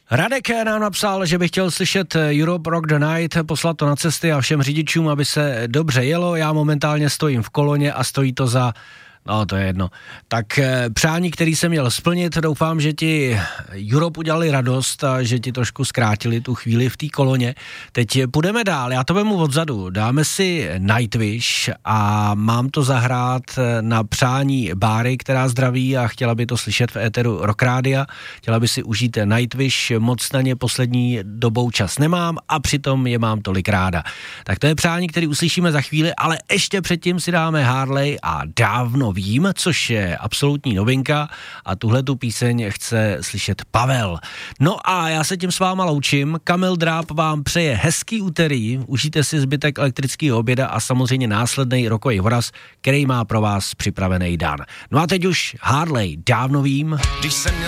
Radek nám napsal, že by chtěl slyšet Europe Rock the Night, poslat to na cesty a všem řidičům, aby se dobře jelo. Já momentálně stojím v koloně a stojí to za... No, to je jedno. Tak přání, který jsem měl splnit, doufám, že ti Europe udělali radost a že ti trošku zkrátili tu chvíli v té koloně. Teď půjdeme dál, já to vemu odzadu. Dáme si Nightwish a mám to zahrát na přání Báry, která zdraví a chtěla by to slyšet v éteru Rock Rádia. Chtěla by si užít Nightwish, moc na ně poslední dobou čas nemám a přitom je mám tolik ráda. Tak to je přání, který uslyšíme za chvíli, ale ještě předtím si dáme Harley a Dávno vím, což je absolutní novinka a tuhletu píseň chce slyšet Pavel. No a já se tím s váma loučím. Kamil Dráb vám přeje hezký úterý, užijte si zbytek elektrického oběda a samozřejmě následný rokový voraz, který má pro vás připravený dan. No a teď už Harley, Dávno vím.